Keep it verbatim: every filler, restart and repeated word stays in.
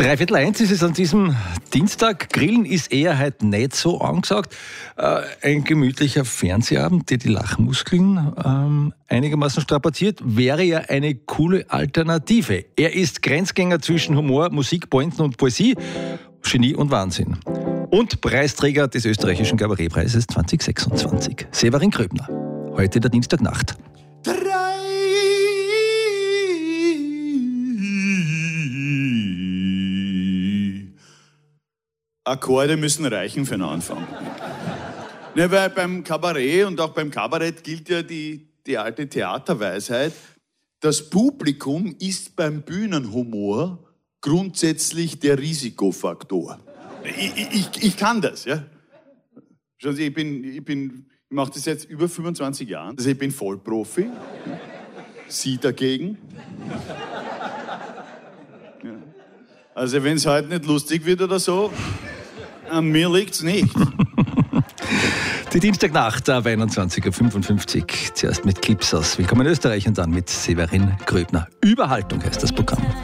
Dreiviertel eins ist es an diesem Dienstag. Grillen ist eher heute nicht so angesagt. Äh, ein gemütlicher Fernsehabend, der die Lachmuskeln ähm, einigermaßen strapaziert, wäre ja eine coole Alternative. Er ist Grenzgänger zwischen Humor, Musik, Pointen und Poesie, Genie und Wahnsinn. Und Preisträger des österreichischen Kabarettpreises zwanzig sechsundzwanzig. Severin Gröbner. Heute der Dienstagnacht. Drei Akkorde müssen reichen für einen Anfang. Ne, weil beim Kabarett und auch beim Kabarett gilt ja die, die alte Theaterweisheit, das Publikum ist beim Bühnenhumor grundsätzlich der Risikofaktor. Ich, ich, ich kann das, ja. Schauen Sie, ich bin, ich bin, ich mache das jetzt über fünfundzwanzig Jahre. Also ich bin Vollprofi. Sie dagegen. Ja. Also wenn es heute nicht lustig wird oder so, an mir liegt's nicht. Die Dienstagnacht ab einundzwanzig Uhr fünfundfünfzig. Zuerst mit Clips aus Willkommen in Österreich und dann mit Severin Gröbner. Überhaltung heißt das Programm.